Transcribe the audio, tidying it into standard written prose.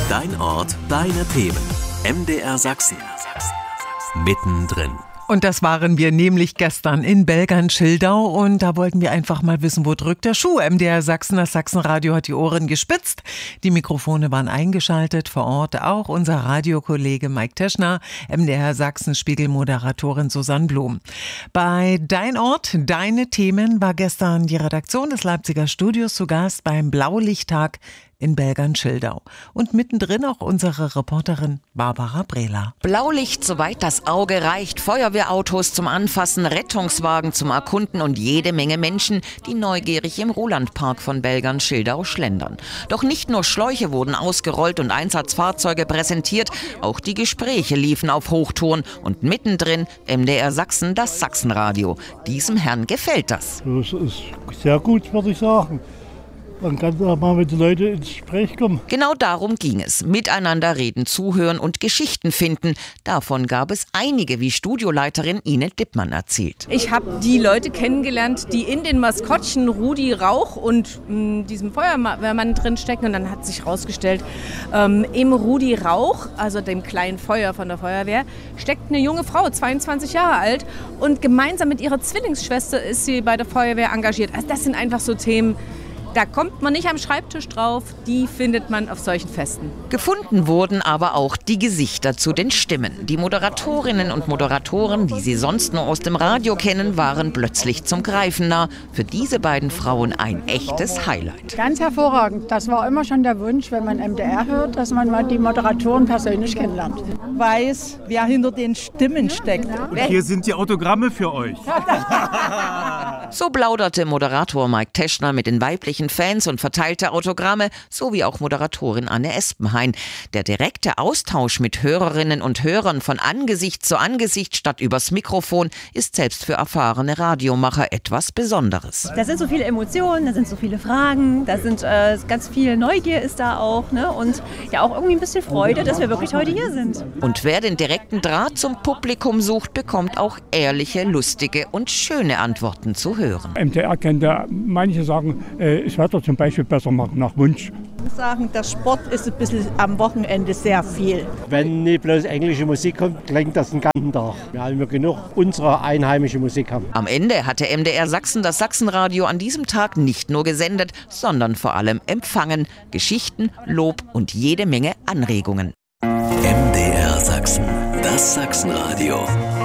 Dein Ort, deine Themen. MDR Sachsen. Mittendrin. Und das waren wir nämlich gestern in Belgern-Schildau und da wollten wir einfach mal wissen, wo drückt der Schuh. MDR Sachsen, das Sachsenradio hat die Ohren gespitzt. Die Mikrofone waren eingeschaltet, vor Ort auch unser Radiokollege Mike Teschner, MDR Sachsen Spiegelmoderatorin Susanne Blum. Bei Dein Ort, deine Themen war gestern die Redaktion des Leipziger Studios zu Gast beim Blaulichttag in Belgern-Schildau. Und mittendrin auch unsere Reporterin Barbara Brehler. Blaulicht, soweit das Auge reicht, Feuerwehrautos zum Anfassen, Rettungswagen zum Erkunden und jede Menge Menschen, die neugierig im Rolandpark von Belgern-Schildau schlendern. Doch nicht nur Schläuche wurden ausgerollt und Einsatzfahrzeuge präsentiert, auch die Gespräche liefen auf Hochtouren und mittendrin MDR Sachsen, das Sachsenradio. Diesem Herrn gefällt das. Das ist sehr gut, würde ich sagen. Man kann auch mal mit den Leuten ins Gespräch kommen. Genau darum ging es. Miteinander reden, zuhören und Geschichten finden. Davon gab es einige, wie Studioleiterin Ine Dippmann erzählt. Ich habe die Leute kennengelernt, die in den Maskottchen Rudi Rauch und diesem Feuerwehrmann drinstecken. Und dann hat sich herausgestellt, im Rudi Rauch, also dem kleinen Feuer von der Feuerwehr, steckt eine junge Frau, 22 Jahre alt. Und gemeinsam mit ihrer Zwillingsschwester ist sie bei der Feuerwehr engagiert. Also das sind einfach so Themen, da kommt man nicht am Schreibtisch drauf, die findet man auf solchen Festen. Gefunden wurden aber auch die Gesichter zu den Stimmen. Die Moderatorinnen und Moderatoren, die Sie sonst nur aus dem Radio kennen, waren plötzlich zum Greifen nah. Für diese beiden Frauen ein echtes Highlight. Ganz hervorragend. Das war immer schon der Wunsch, wenn man MDR hört, dass man mal die Moderatoren persönlich kennenlernt. Weiß, wer hinter den Stimmen steckt. Und hier sind die Autogramme für euch. So plauderte Moderator Mike Teschner mit den weiblichen Fans und verteilte Autogramme, sowie auch Moderatorin Anne Espenhain. Der direkte Austausch mit Hörerinnen und Hörern von Angesicht zu Angesicht statt übers Mikrofon ist selbst für erfahrene Radiomacher etwas Besonderes. Da sind so viele Emotionen, da sind so viele Fragen, da sind ganz viel Neugier ist da auch, ne? Und ja auch irgendwie ein bisschen Freude, dass wir wirklich heute hier sind. Und wer den direkten Draht zum Publikum sucht, bekommt auch ehrliche, lustige und schöne Antworten zu hören. MDR kennt ja, manche sagen, das Wetter zum Beispiel besser machen, nach Wunsch. Ich muss sagen, der Sport ist ein bisschen am Wochenende sehr viel. Wenn nicht bloß englische Musik kommt, klingt das den ganzen Tag. Weil wir genug unserer einheimische Musik haben. Am Ende hatte MDR Sachsen, das Sachsenradio, an diesem Tag nicht nur gesendet, sondern vor allem empfangen. Geschichten, Lob und jede Menge Anregungen. MDR Sachsen, das Sachsenradio.